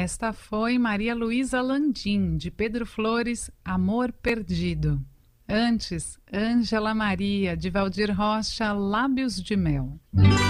Esta foi Maria Luísa Landim, de Pedro Flores, Amor Perdido. Antes, Ângela Maria, de Valdir Rocha, Lábios de Mel.